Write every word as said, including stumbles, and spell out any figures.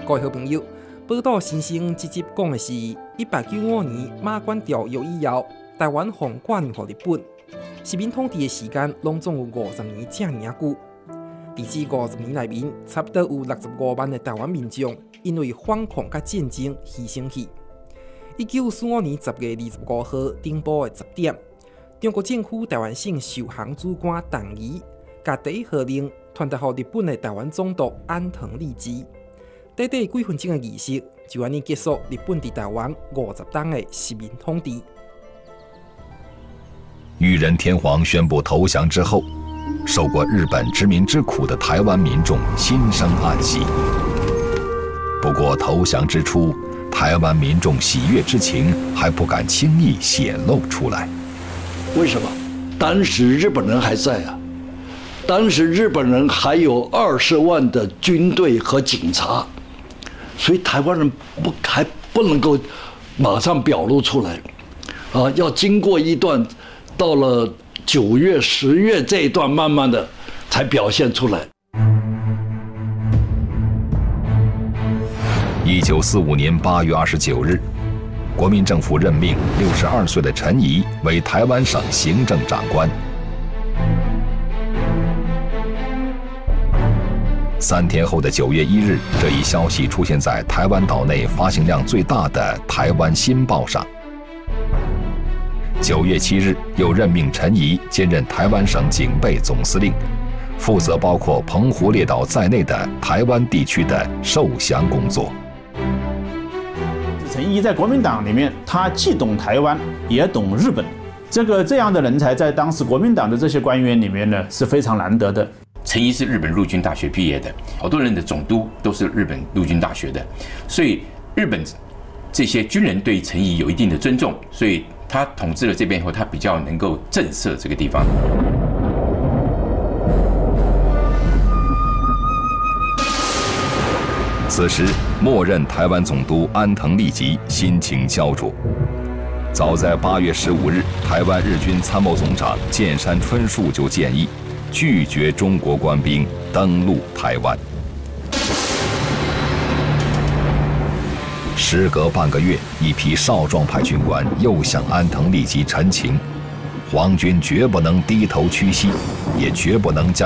各位好朋友，报道新生这集讲的是一八九五年马关条约以后，台湾奉挂让予日本，殖民统治的时间拢总有五十年这么久。在这五十年内面，差不多有六十五万的台湾民众因为反抗甲战争牺牲去。一九四五年十月二十五号顶埔的十点，中国政府台湾省受航主管陈仪，甲第一号令传达予日本的台湾总督安藤利吉。短短几分钟的仪式，就安尼结束日本伫台湾五十冬的殖民统治。 裕仁天皇宣布投降之后，受过日本殖民之苦的台湾民众心生惋惜。不过投降之初，台湾民众喜悦之情还不敢轻易显露出来。 为什么？当时日本人还在啊，当时日本人还有二十万的军队和警察，所以台湾人不还不能够马上表露出来，啊，要经过一段，到了九月、十月这一段，慢慢的才表现出来。 一九四五年八月二十九日，国民政府任命六十二岁的陈仪为台湾省行政长官。三天后的九月一日，这一消息出现在台湾岛内发行量最大的《台湾新报》上。九月七日，又任命陈仪兼任台湾省警备总司令，负责包括澎湖列岛在内的台湾地区的受降工作。 陈仪在国民党里面，他既懂台湾，也懂日本。这个这样的人才，在当时国民党的这些官员里面呢，是非常难得的。 陈仪是日本陆军大学毕业的，好多人的总督都是日本陆军大学的，所以日本这些军人对陈仪有一定的尊重，所以他统治了这边以后，他比较能够震慑这个地方。 此时，末任台湾总督安藤利吉心情焦灼。早在八月十五日，台湾日军参谋总长剑山春树就建议拒绝中国官兵登陆台湾。时隔半个月，一批少壮派军官又向安藤利吉陈情，皇军绝不能低头屈膝，也绝不能将